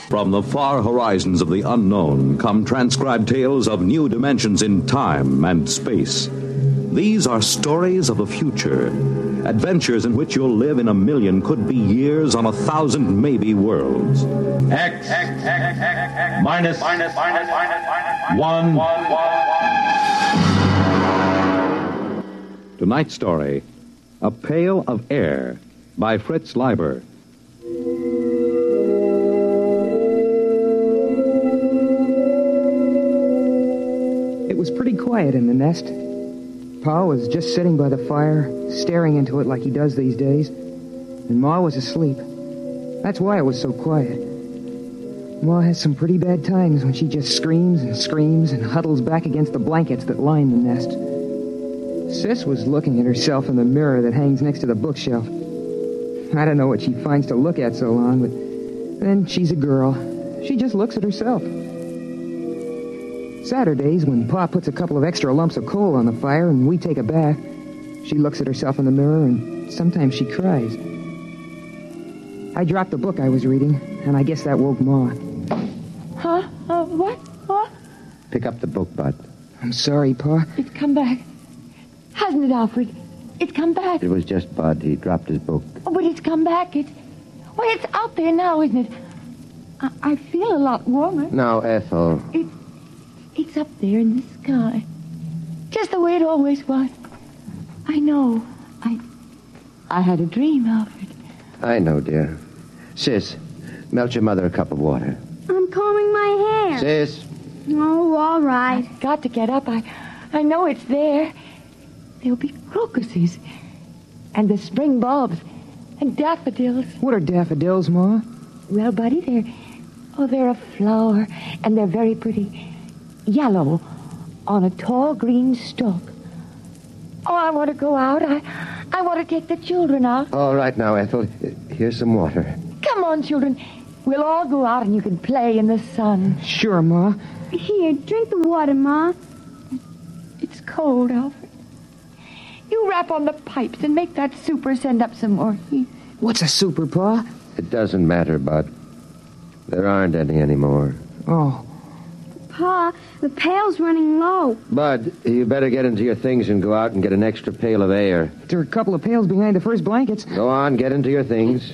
From the far horizons of the unknown come transcribed tales of new dimensions in time and space. These are stories of the future, adventures in which you'll live in a million could-be years on 1,000 maybe worlds. X minus 1. Tonight's story, A Pail of Air, by Fritz Leiber. It was pretty quiet in the nest. Pa was just sitting by the fire, staring into it like he does these days, and Ma was asleep. That's why it was so quiet. Ma has some pretty bad times when she just screams and screams and huddles back against the blankets that line the nest. Sis was looking at herself in the mirror that hangs next to the bookshelf. I don't know what she finds to look at so long, but then she's a girl. She just looks at herself. Saturdays, when Pa puts a couple of extra lumps of coal on the fire and we take a bath, she looks at herself in the mirror and sometimes she cries. I dropped the book I was reading, and I guess that woke Ma. Huh? What? Pick up the book, Bud. I'm sorry, Pa. It's come back. Hasn't it, Alfred? It's come back. It was just Bud. He dropped his book. Oh, but it's come back. It's out there now, isn't it? I feel a lot warmer. No, Ethel. It's up there in the sky. Just the way it always was. I know. I had a dream, Alfred. I know, dear. Sis, melt your mother a cup of water. I'm combing my hair. Sis. Oh, all right. I've got to get up. I know it's there. There'll be crocuses. And the spring bulbs. And daffodils. What are daffodils, Ma? Well, Buddy, they're a flower. And they're very pretty. Yellow on a tall green stalk. Oh, I want to go out. I want to take the children out. All right now, Ethel. Here's some water. Come on, children. We'll all go out and you can play in the sun. Sure, Ma. Here, drink the water, Ma. It's cold, Alfred. You rap on the pipes and make that super send up some more heat. What's a super, Pa? It doesn't matter, Bud. There aren't any anymore. Oh. Pa, the pail's running low. Bud, you better get into your things and go out and get an extra pail of air. There are a couple of pails behind the first blankets. Go on, get into your things.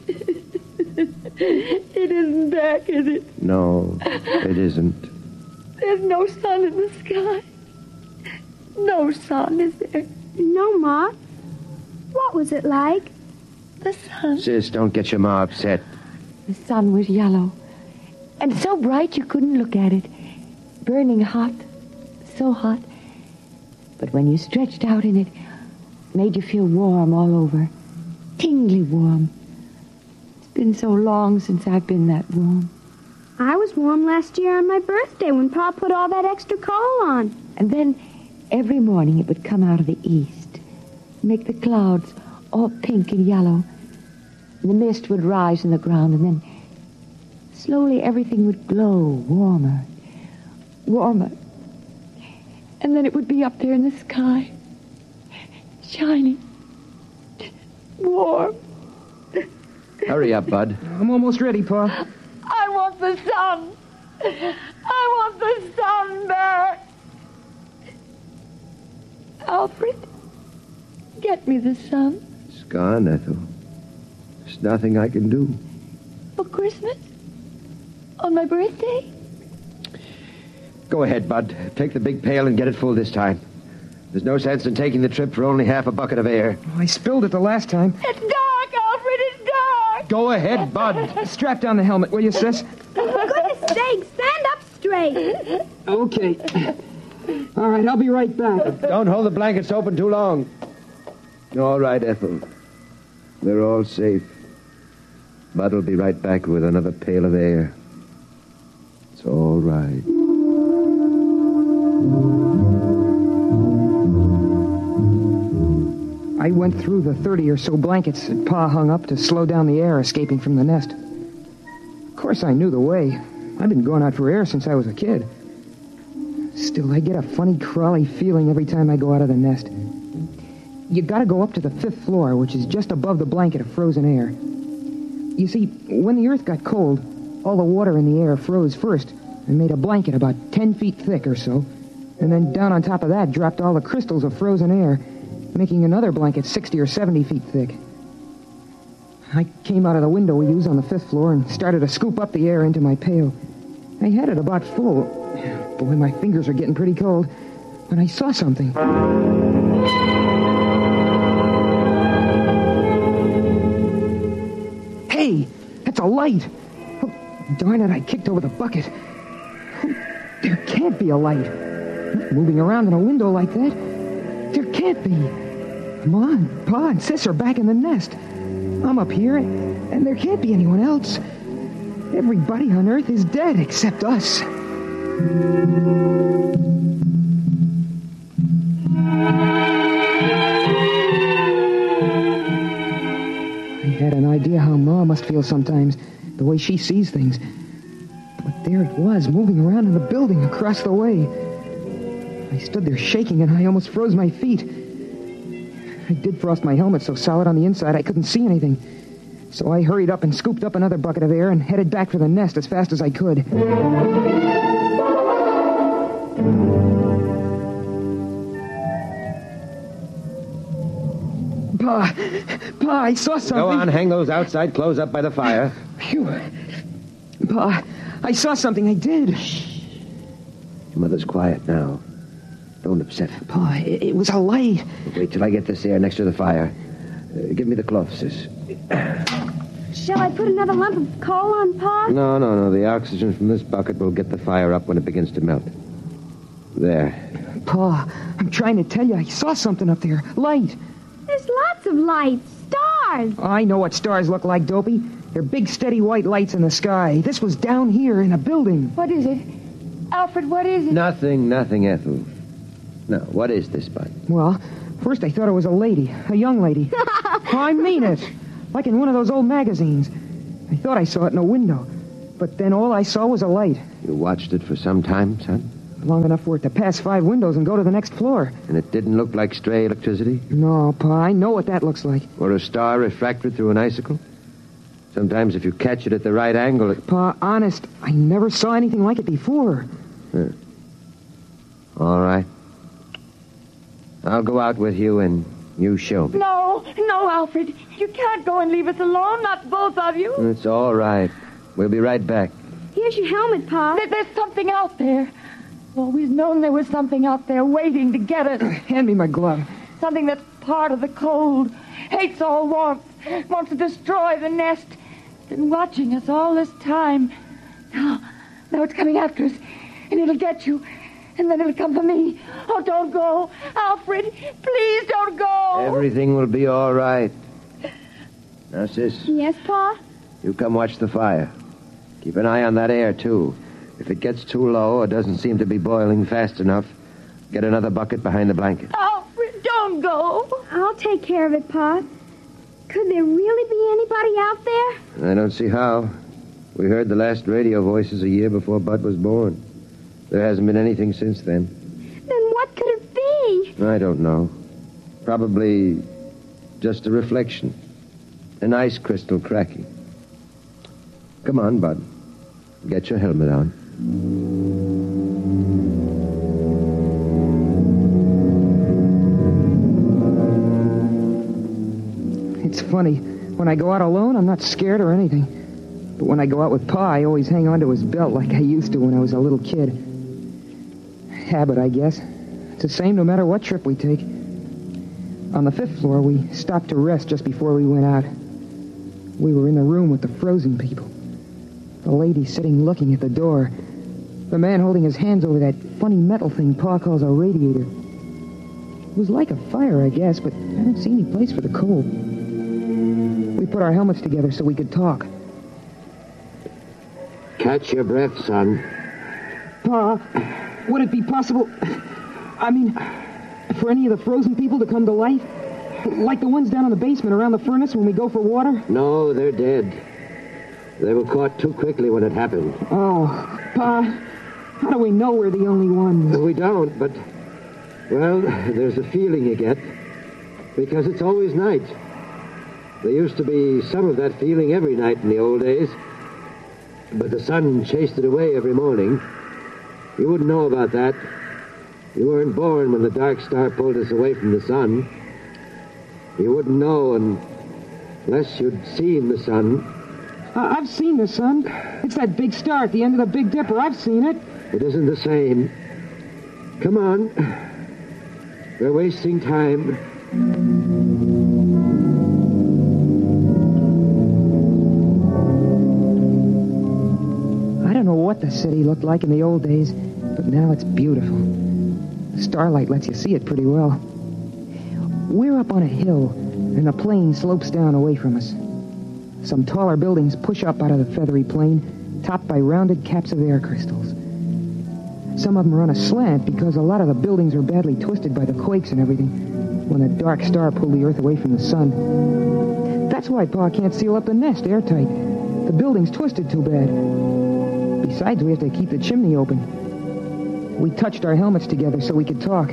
It isn't back, is it? No, it isn't. There's no sun in the sky. No sun, is there? No, Ma. What was it like? The sun. Sis, don't get your ma upset. The sun was yellow. And so bright you couldn't look at it. Burning hot. So hot. But when you stretched out in it, made you feel warm all over. Tingly warm. It's been so long since I've been that warm. I was warm last year on my birthday when Pa put all that extra coal on. And then every morning it would come out of the east. Make the clouds all pink and yellow. And the mist would rise in the ground, and then slowly everything would glow warmer. Warmer. And then it would be up there in the sky. Shining. Warm. Hurry up, Bud. I'm almost ready, Pa. I want the sun. I want the sun back. Alfred, get me the sun. It's gone, Ethel. There's nothing I can do. For Christmas? On my birthday? Go ahead, Bud. Take the big pail and get it full this time. There's no sense in taking the trip for only half a bucket of air. I spilled it the last time. It's dark, Alfred, it's dark. Go ahead, Bud. Strap down the helmet, will you, Sis? For goodness sake, stand up straight. Okay. All right, I'll be right back. Don't hold the blankets open too long. All right, Ethel. We're all safe. Bud will be right back with another pail of air. It's all right. I went through the 30 or so blankets that Pa hung up to slow down the air escaping from the nest. Of course, I knew the way. I've been going out for air since I was a kid. Still, I get a funny, crawly feeling every time I go out of the nest. You gotta go up to the 5th floor, which is just above the blanket of frozen air. You see, when the earth got cold, All the water in the air froze first and made a blanket about 10 feet thick or so. And then down on top of that dropped all the crystals of frozen air, making another blanket 60 or 70 feet thick. I came out of the window we use on the 5th floor and started to scoop up the air into my pail. I had it about full. Boy, my fingers are getting pretty cold. When I saw something. Hey, that's a light. Oh, darn it, I kicked over the bucket. There can't be a light. Not moving around in a window like that. There can't be. Mom, Pa, and Sis are back in the nest. I'm up here, and there can't be anyone else. Everybody on Earth is dead except us. I had an idea how Ma must feel sometimes, the way she sees things. But there it was, moving around in the building across the way. I stood there shaking, and I almost froze my feet. I did frost my helmet so solid on the inside I couldn't see anything. So I hurried up and scooped up another bucket of air and headed back for the nest as fast as I could. Pa, I saw something. Go on, hang those outside clothes up by the fire. Phew. Pa, I saw something, I did. Your mother's quiet now. Don't upset her. Pa, it was a light. Wait till I get this air next to the fire. Give me the cloth, Sis. Shall I put another lump of coal on, Pa? No. The oxygen from this bucket will get the fire up when it begins to melt. There. Pa, I'm trying to tell you, I saw something up there. Light. There's lots of lights. Stars. I know what stars look like, Dopey. They're big, steady white lights in the sky. This was down here in a building. What is it? Alfred, what is it? Nothing, Ethel. No, what is this, Bud? Well, first I thought it was a lady. A young lady. I mean it. Like in one of those old magazines. I thought I saw it in a window. But then all I saw was a light. You watched it for some time, son? Long enough for it to pass 5 windows and go to the next floor. And it didn't look like stray electricity? No, Pa, I know what that looks like. Or a star refracted through an icicle? Sometimes if you catch it at the right angle, it... Pa, honest, I never saw anything like it before. All right. I'll go out with you and you show me. No, Alfred. You can't go and leave us alone, not both of you. It's all right. We'll be right back. Here's your helmet, Pa. There's something out there. I've always known there was something out there waiting to get us. Hand me my glove. Something that's part of the cold, hates all warmth, wants to destroy the nest. Been watching us all this time. Now it's coming after us, and it'll get you. And then it'll come for me. Oh, don't go. Alfred, please don't go. Everything will be all right. Now, Sis. Yes, Pa? You come watch the fire. Keep an eye on that air, too. If it gets too low or doesn't seem to be boiling fast enough, get another bucket behind the blanket. Alfred, don't go. I'll take care of it, Pa. Could there really be anybody out there? I don't see how. We heard the last radio voices a year before Bud was born. There hasn't been anything since then. Then what could it be? I don't know. Probably just a reflection. An ice crystal cracking. Come on, Bud. Get your helmet on. It's funny. When I go out alone, I'm not scared or anything. But when I go out with Pa, I always hang onto his belt like I used to when I was a little kid. Habit, I guess. It's the same no matter what trip we take. On the 5th floor, we stopped to rest just before we went out. We were in the room with the frozen people. The lady sitting looking at the door. The man holding his hands over that funny metal thing Pa calls a radiator. It was like a fire, I guess, but I don't see any place for the coal. We put our helmets together so we could talk. Catch your breath, son. Pa, would it be possible, for any of the frozen people to come to life? Like the ones down in the basement around the furnace when we go for water? No, they're dead. They were caught too quickly when it happened. Oh, Pa, how do we know we're the only ones? We don't, but, well, there's a feeling you get. Because it's always night. There used to be some of that feeling every night in the old days. But the sun chased it away every morning. You wouldn't know about that. You weren't born when the dark star pulled us away from the sun. You wouldn't know unless you'd seen the sun. I've seen the sun. It's that big star at the end of the Big Dipper. I've seen it. It isn't the same. Come on. We're wasting time. I don't know what the city looked like in the old days, but now it's beautiful. The starlight lets you see it pretty well. We're up on a hill, and the plain slopes down away from us. Some taller buildings push up out of the feathery plain, topped by rounded caps of air crystals. Some of them are on a slant because a lot of the buildings are badly twisted by the quakes and everything when the dark star pulled the Earth away from the sun. That's why Pa can't seal up the nest airtight. The building's twisted too bad. Besides, we have to keep the chimney open. We touched our helmets together so we could talk.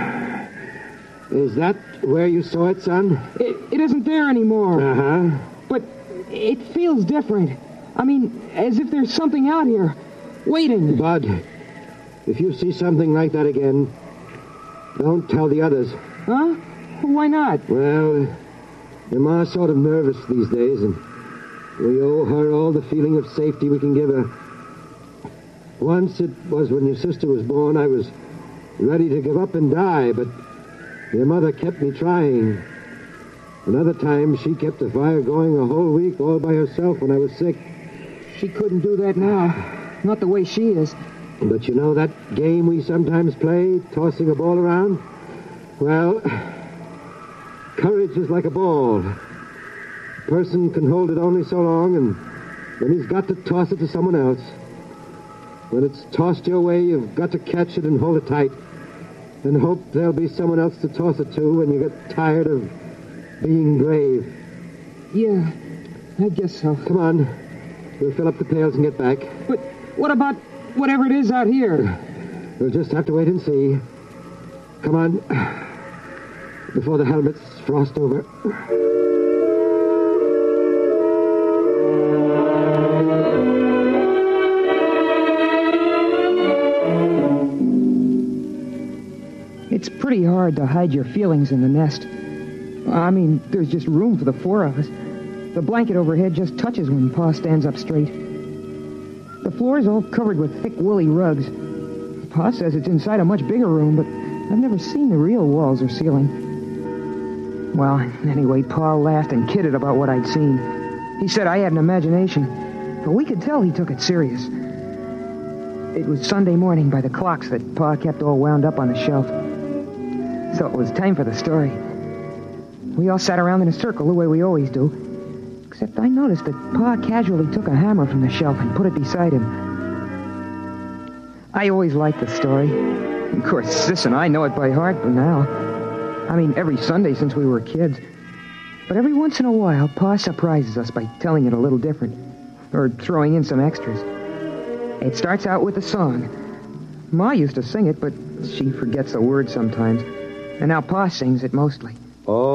Is that where you saw it, son? It isn't there anymore. Uh-huh. But it feels different. I mean, as if there's something out here, waiting. Bud, if you see something like that again, don't tell the others. Huh? Why not? Well, your ma's sort of nervous these days, and we owe her all the feeling of safety we can give her. Once it was when your sister was born, I was ready to give up and die, but your mother kept me trying. Another time, she kept the fire going a whole week all by herself when I was sick. She couldn't do that now. Not the way she is. But you know that game we sometimes play, tossing a ball around? Well, courage is like a ball. A person can hold it only so long, and then he's got to toss it to someone else. When it's tossed your way, you've got to catch it and hold it tight, and hope there'll be someone else to toss it to when you get tired of being brave. Yeah, I guess so. Come on. We'll fill up the pails and get back. But what about whatever it is out here? We'll just have to wait and see. Come on. Before the helmets frost over. It's pretty hard to hide your feelings in the nest. I mean, there's just room for the four of us. The blanket overhead just touches when Pa stands up straight. The floor's all covered with thick, woolly rugs. Pa says it's inside a much bigger room, but I've never seen the real walls or ceiling. Well, anyway, Pa laughed and kidded about what I'd seen. He said I had an imagination, but we could tell he took it serious. It was Sunday morning by the clocks that Pa kept all wound up on the shelf. So it was time for the story. We all sat around in a circle the way we always do. Except I noticed that Pa casually took a hammer from the shelf and put it beside him. I always liked the story. Of course, Sis and I know it by heart by now. I mean, every Sunday since we were kids. But every once in a while, Pa surprises us by telling it a little different. Or throwing in some extras. It starts out with a song. Ma used to sing it, but she forgets the words sometimes. And now Pa sings it mostly. Oh.